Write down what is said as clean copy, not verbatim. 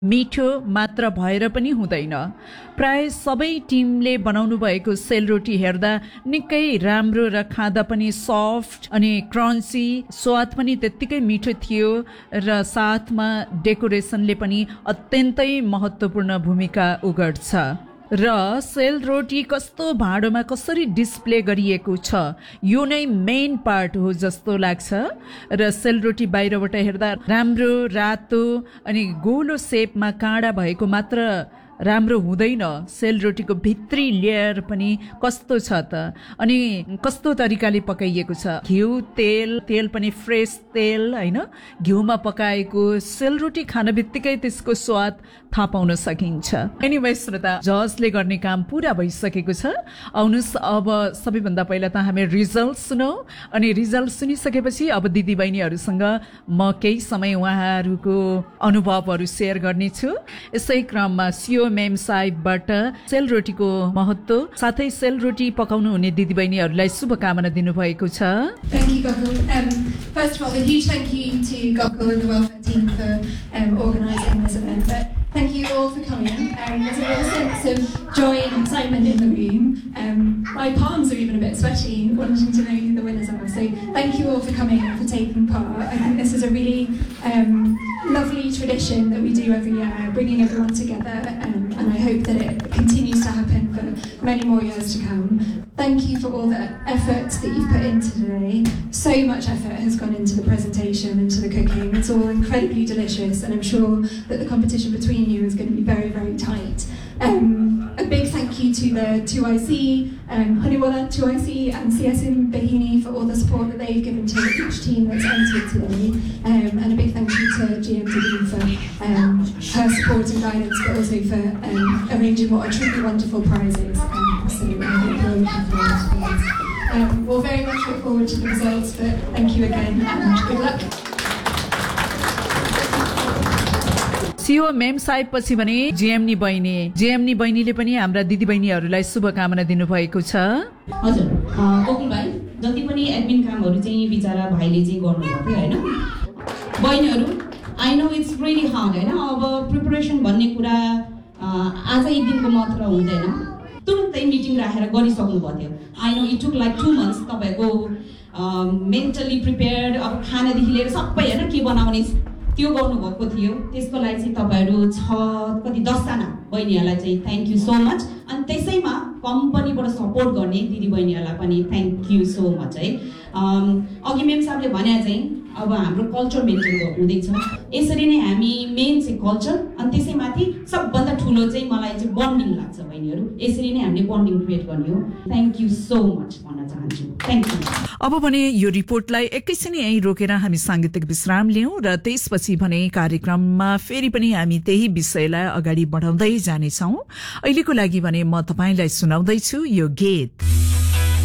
मिठो मात्र भएर पनि हुँदैन। प्राय सबै टिमले बनाउनु भएको सेलरोटी हेर्दा निकै राम्रो र खाँदा पनि सफ्ट अनि क्रन्ची, स्वाद पनि त्यत्तिकै मिठो थियो र साथमा डेकोरेसनले पनि अत्यन्तै महत्त्वपूर्ण भूमिका उगर्छ। र सेलरोटी कस्तो भाँडोमा कसरी डिस्प्ले गरिएको छ यो नै मेन पार्ट हो जस्तो लाग्छ। र सेलरोटी बाहिरबाट हेर्दा राम्रो रातो अनि गोलो सेपमा काँडा भएको मात्र राम्रो हुँदैन, सेलरोटीको भित्री लेयर पनि कस्तो छ त अनि कस्तो तरिकाले पकाइएको छ। घिउ तेल पनि फ्रेस तेल होइन, घिउमा पकाएको सेलरोटी खान बित्तिकै त्यसको स्वाद थाहा पाउन सकिन्छ। एनिवे श्रोता, जजले गर्ने काम पुरा भइसकेको छ। आउनुहोस् अब सबैभन्दा पहिला त हामी रिजल्ट सुनौँ अनि रिजल्ट सुनिसकेपछि अब दिदीबहिनीहरूसँग म केही समय उहाँहरूको अनुभवहरू सेयर गर्नेछु। यसै क्रममा सियो मेम साहिबबाट सेलरोटीको महत्त्व साथै सेलरोटी पकाउनु हुने दिदीबहिनीहरूलाई शुभकामना दिनुभएको छ। Thank you, Gokul. First of all, a huge thank you to Gokul and the welfare team for organising this event. But thank you all for coming. There's a real sense of joy and excitement in the room. My palms are even a bit sweaty wanting to know who the winners are. So thank you all for coming and for taking part. I think this is a really lovely tradition that we do every year, bringing everyone together, and I hope that it continues to happen for many more years to come. Thank you for all the effort that you've put into today. So much effort has gone into the presentation, into the cooking. It's all incredibly delicious, and I'm sure that the competition between you is going to be very, very tight. A big thank you to the 2IC, Honeywaller 2IC and CSM Bahini for all the support that they've given to each team that's entered today. And a big thank you to GMDB for her support and guidance, but also for arranging what are truly wonderful prizes. So I hope you're looking forward to those. We'll very much look forward to the results, but thank you again and good luck. सियो ma'am Sahib पछि भने जेएमनी बहिनीले पनि हाम्रा दिदीबहिनीहरूलाई शुभकामना दिनुभएको छ। हजुर ओकुल भाइ, जति पनि एडमिन कामहरू चाहिँ बिचारा भाइले चाहिँ गर्नुभएको थियो हैन। बहिनीहरू, I know it's really hard हैन। अब प्रिपरेसन भन्ने कुरा आज एक दिनको मात्र हुँदैन, तुरुन्तै मिटिङ राखेर गरिसक्नु भएको थियो। I know it took like 2 months तपाईको मेन्टली प्रिपेयर्ड, अब खानादेखि लिएर सबै हैन के बनाउने त्यो गर्नुभएको थियो। त्यसको लागि चाहिँ तपाईहरु 10 जना बहिनीहरूलाई चाहिँ थ्यांक यू सो मच। अनि त्यसैमा कम्पनीबाट सपोर्ट गर्ने दिदीबहिनीहरूलाई पनि थ्यांक यू सो मच है। अघि मेम साहबले भने चाहिँ अब हाम्रो कल्चर मेन्टेन हुँदैछ, यसरी नै हामी मेन चाहिँ कल्चर अनि त्यसैमाथि सबभन्दा ठुलो चाहिँ मलाई चाहिँ बन्डिङ लाग्छ बहिनीहरू, यसरी नै हामीले बन्डिङ क्रिएट गर्ने हो। थ्यांक यू सो मच भन्न चाहन्छु। Thank you. अब भने यो रिपोर्टलाई एकैछिन यही रोकेर हामी सांगीतिक विश्राम लियौं र त्यसपछि भने कार्यक्रममा फेरि पनि हामी त्यही विषयलाई अगाडि बढाउँदै जानेछौं। अहिलेको लागि भने म तपाईलाई सुनाउँदै छु यो गीत।